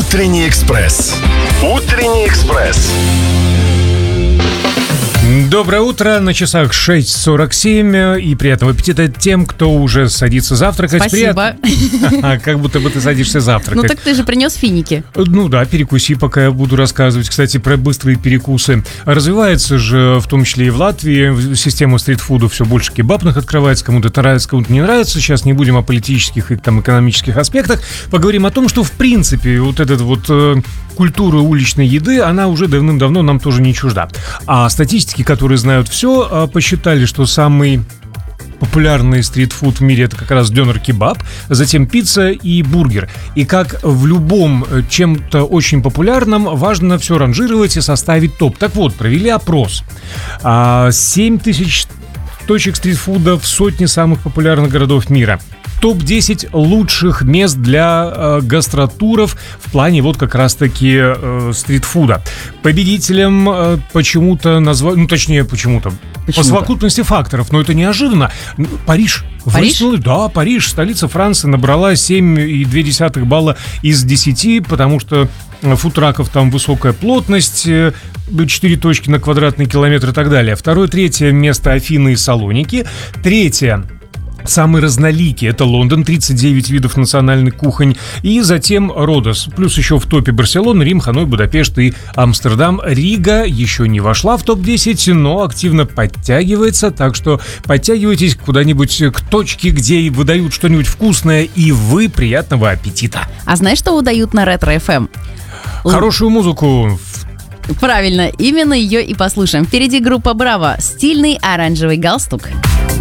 Утренний экспресс. Утренний экспресс. Доброе утро, на часах 6:47, и приятного аппетита тем, кто уже садится завтракать. Спасибо. Как будто бы ты садишься завтракать. Ну так ты же принес финики. Ну да, перекуси, пока я буду рассказывать. Кстати, про быстрые перекусы. Развивается же, в том числе и в Латвии, система стритфуда, все больше кебабных открывается. Кому-то это нравится, кому-то не нравится. Сейчас не будем о политических и там экономических аспектах. Поговорим о том, что в принципе вот эта вот культура уличной еды, она уже давным-давно нам тоже не чужда. А статистики, которые знают все, посчитали, что самый популярный стритфуд в мире — это как раз дёнер-кебаб, затем пицца и бургер. И как в любом чем-то очень популярном, важно все ранжировать и составить топ. Так вот, провели опрос. 7 тысяч точек стритфуда в сотне самых популярных городов мира. Топ-10 лучших мест для гастротуров в плане вот как раз-таки стритфуда. Победителем почему-то назвали, ну точнее почему-то, по совокупности факторов, но это неожиданно. Париж. Париж? Да, Париж, столица Франции, набрала 7,2 балла из 10, потому что фудтраков там высокая плотность, 4 точки на квадратный километр и так далее. Второе, третье место Афины и Салоники. Третье, самый разноликий — это Лондон, 39 видов национальных кухонь. И затем Родос. Плюс еще в топе Барселона, Рим, Ханой, Будапешт и Амстердам. Рига еще не вошла в топ-10, но активно подтягивается. Так что подтягивайтесь куда-нибудь к точке, где выдают что-нибудь вкусное. И вы приятного аппетита. А знаешь, что выдают на Ретро-ФМ? Хорошую музыку. Правильно, именно ее и послушаем. Впереди группа «Браво», стильный оранжевый галстук.